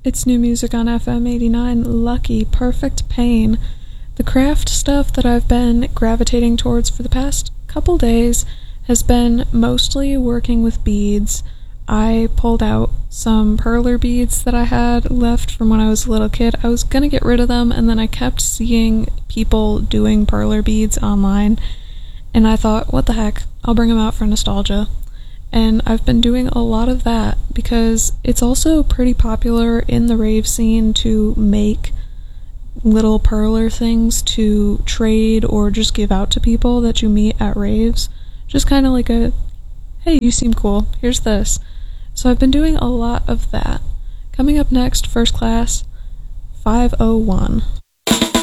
It's new music on FM 89, Lucky, Perfect Pain. The craft stuff that I've been gravitating towards for the past couple days has been mostly working with beads. I pulled out some perler beads that I had left from when I was a little kid. I was gonna get rid of them, and then I kept seeing people doing perler beads online, and I thought, what the heck, I'll bring them out for nostalgia. And I've been doing a lot of that because it's also pretty popular in the rave scene to make little perler things to trade or just give out to people that you meet at raves. Just kind of like a, hey, you seem cool, here's this. So I've been doing a lot of that. Coming up next, First Class, 501.